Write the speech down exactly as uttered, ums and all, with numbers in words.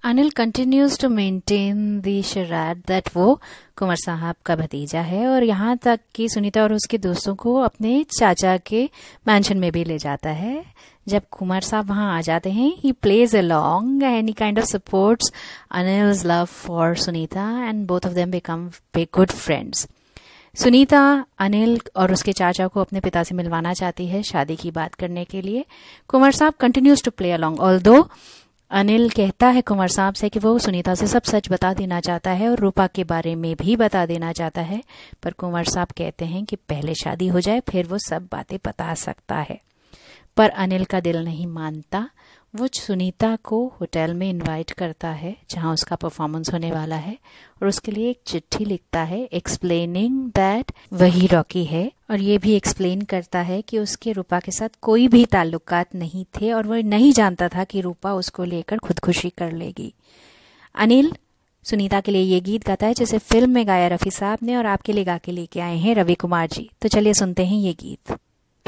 Anil continues to maintain the शरारत that वो कुंवर साहब का भतीजा है और यहाँ तक कि सुनीता और उसके दोस्तों को अपने चाचा के मैंशन में भी ले जाता है। जब कुंवर साहब वहाँ आ जाते हैं, he plays along and he kind of supports Anil's love for Sunita and both of them become good friends. Sunita Anil और उसके चाचा को अपने पिता से मिलवाना चाहती है शादी की बात करने के लिए। कुंवर साहब continues to play along although Anil कहता है कुंवर साहब से कि वो सुनीता से सब सच बता देना चाहता है और रूपा के बारे में भी बता देना चाहता है, पर कुंवर साहब कहते हैं कि पहले शादी हो जाए फिर वो सब बातें बता सकता है। पर अनिल का दिल नहीं मानता। वो सुनीता को होटल में इनवाइट करता है जहां उसका परफॉर्मेंस होने वाला है और उसके लिए एक चिट्ठी लिखता है एक्सप्लेनिंग दैट वही रॉकी है और ये भी एक्सप्लेन करता है कि उसके रूपा के साथ कोई भी ताल्लुकात नहीं थे और वो नहीं जानता था कि रूपा उसको लेकर खुदकुशी कर लेगी। अनिल सुनीता के लिए ये गीत गाता है जिसे फिल्म में गाया रफी साहब ने और आपके लिए गा के लेके आए हैं रवि कुमार जी। तो चलिए सुनते हैं ये गीत।